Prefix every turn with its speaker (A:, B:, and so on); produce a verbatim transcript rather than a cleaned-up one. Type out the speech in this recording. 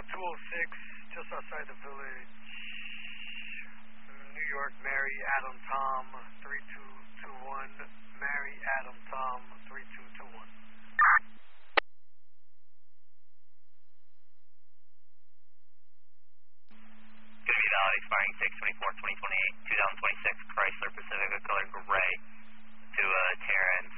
A: two oh six, just outside the village. New York, Mary, Adam, Tom, three two two one. Mary, Adam, Tom, three two two one.
B: Gonna be valid expiring six twenty-four twenty twenty-eight, two thousand twenty-six Chrysler Pacifica color gray to uh, Terrence